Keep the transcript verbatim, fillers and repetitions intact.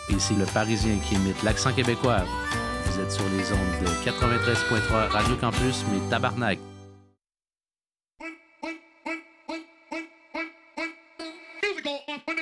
Ici le Parisien qui imite l'accent québécois. Vous êtes sur les ondes de quatre-vingt-treize virgule trois Radio Campus, mais tabarnak. Musical.